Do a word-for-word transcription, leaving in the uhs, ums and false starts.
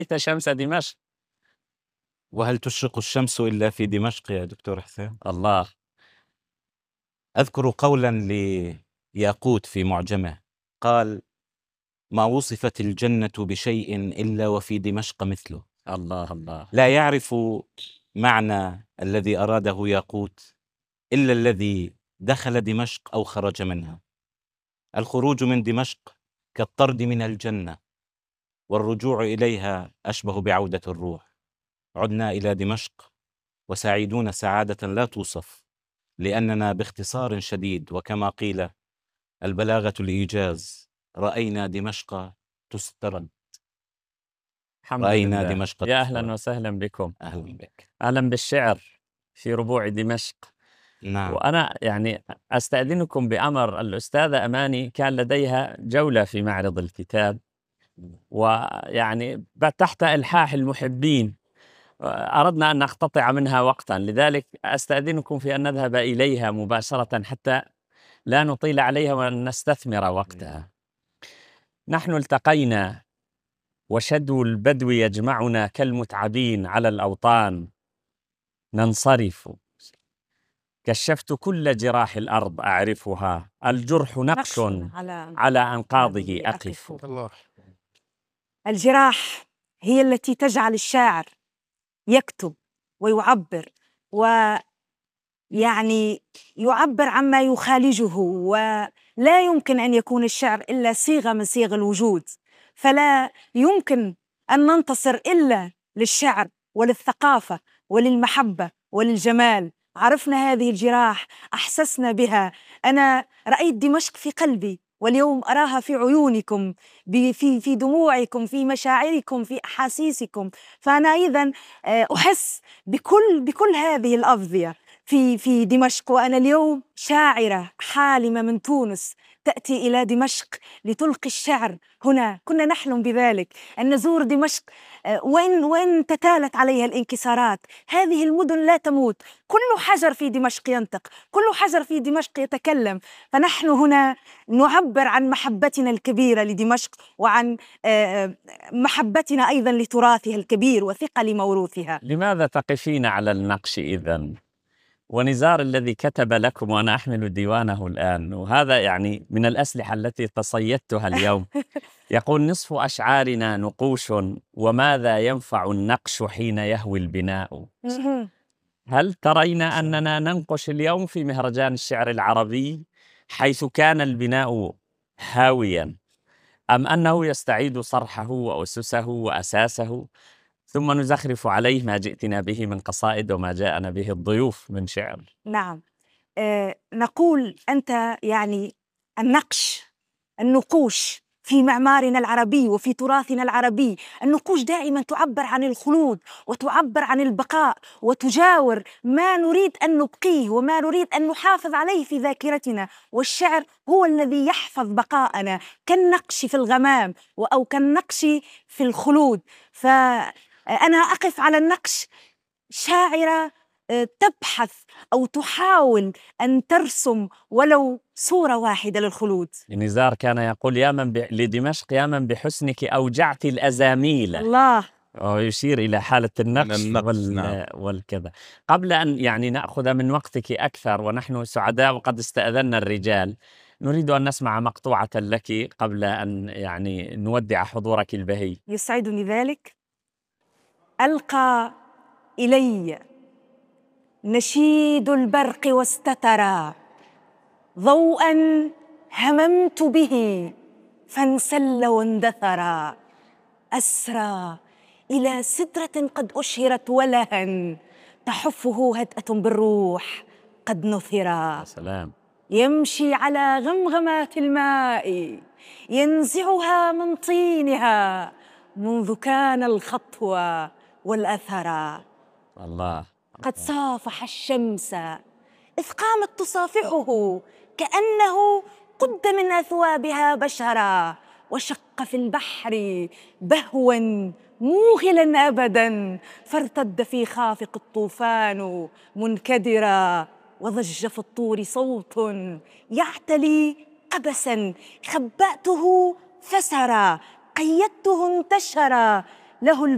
رأيت شمس دمشق. وهل تشرق الشمس إلا في دمشق يا دكتور حسين؟ الله. أذكر قولا لياقوت في معجمه، قال: ما وصفت الجنة بشيء إلا وفي دمشق مثله. الله الله. لا يعرف معنى الذي أراده ياقوت إلا الذي دخل دمشق أو خرج منها. الخروج من دمشق كالطرد من الجنة، والرجوع إليها أشبه بعودة الروح. عدنا إلى دمشق وسعيدون سعادة لا توصف، لأننا باختصار شديد وكما قيل البلاغة الإيجاز، رأينا دمشق تسترد. الحمد رأينا لله. دمشق يا تسترد. أهلا وسهلا بكم. أهلا بك. أهلا بالشعر في ربوع دمشق. نعم. وأنا يعني أستأذنكم بأمر، الأستاذة أماني كان لديها جولة في معرض الكتاب، ويعني تحت إلحاح المحبين أردنا أن نقتطع منها وقتا، لذلك أستأذنكم في أن نذهب إليها مباشرة حتى لا نطيل عليها وأن نستثمر وقتها. نحن التقينا وشدو البدو يجمعنا كالمتعبين على الأوطان، ننصرف كشفت كل جراح الأرض أعرفها، الجرح نقش على, على أنقاضه أقف. الله. الجراح هي التي تجعل الشاعر يكتب ويعبر، ويعني يعبر عما يخالجه، ولا يمكن أن يكون الشعر إلا صيغة من صيغ الوجود، فلا يمكن أن ننتصر إلا للشعر وللثقافة وللمحبة وللجمال. عرفنا هذه الجراح، أحسسنا بها. أنا رأيت دمشق في قلبي، واليوم أراها في عيونكم، في في دموعكم، في مشاعركم، في أحاسيسكم. فأنا أيضا أحس بكل بكل هذه الأفضية في في دمشق. وأنا اليوم شاعرة حالمة من تونس تأتي إلى دمشق لتلقي الشعر هنا. كنا نحلم بذلك، أن نزور دمشق وإن وإن تتالت عليها الانكسارات. هذه المدن لا تموت، كل حجر في دمشق ينطق، كل حجر في دمشق يتكلم. فنحن هنا نعبر عن محبتنا الكبيرة لدمشق، وعن محبتنا أيضا لتراثها الكبير وثقل موروثها. لماذا تقفين على النقش إذن؟ ونزار الذي كتب لكم وأنا أحمل ديوانه الآن، وهذا يعني من الأسلحة التي تصيدتها اليوم، يقول: نصف أشعارنا نقوش، وماذا ينفع النقش حين يهوي البناء؟ هل ترين أننا ننقش اليوم في مهرجان الشعر العربي حيث كان البناء هاويا، أم أنه يستعيد صرحه وأسسه وأساسه، ثم نزخرف عليه ما جئتنا به من قصائد وما جاءنا به الضيوف من شعر؟ نعم. آه نقول أنت يعني النقش، النقوش في معمارنا العربي وفي تراثنا العربي. النقوش دائما تعبر عن الخلود وتعبر عن البقاء، وتجاور ما نريد أن نبقيه وما نريد أن نحافظ عليه في ذاكرتنا. والشعر هو الذي يحفظ بقاءنا كالنقش في الغمام أو كالنقش في الخلود. فأنا أقف على النقش شاعرة تبحث أو تحاول أن ترسم ولو صورة واحدة للخلود. نزار كان يقول: يا من ب... لدمشق يا من بحسنك أوجعت الأزاميل. الله. ويشير إلى حالة النقش, النقش وال... نعم. والكذا. قبل أن يعني نأخذ من وقتك أكثر، ونحن سعداء وقد استأذنا الرجال، نريد أن نسمع مقطوعة لك قبل أن يعني نودع حضورك البهي. يسعدني ذلك. ألقى إلي نشيد البرق واستترى، ضوءا هممت به فانسل واندثرا، أسرى إلى سدرة قد أشهرت ولها، تحفه هدأة بالروح قد نثرا. سلام. يمشي على غمغمات الماء ينزعها من طينها، منذ كان الخطوة والأثرا. الله. قد صافح الشمس إذ قامت تصافحه، كأنه قد من أثوابها بشرا، وشق في البحر بهوا موغلا أبدا، فارتد في خافق الطوفان منكدرا، وضج في الطور صوت يعتلي قبسا، خبأته فسرا، قيدته انتشرا له